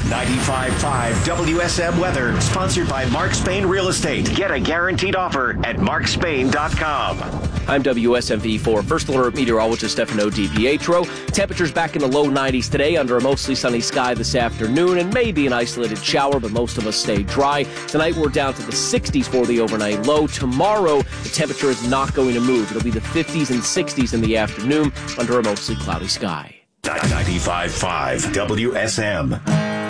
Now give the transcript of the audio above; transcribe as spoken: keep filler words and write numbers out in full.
ninety-five point five W S M weather, sponsored by Mark Spain Real Estate. Get a guaranteed offer at mark spain dot com. I'm W S M V four First Alert meteorologist Stefano DiPietro. Temperatures back in the low nineties today under a mostly sunny sky this afternoon, and maybe an isolated shower, but most of us stay dry. Tonight we're down to the sixties for the overnight low. Tomorrow the temperature is not going to move. It'll be the fifties and sixties in the afternoon under a mostly cloudy sky. ninety-five point five W S M.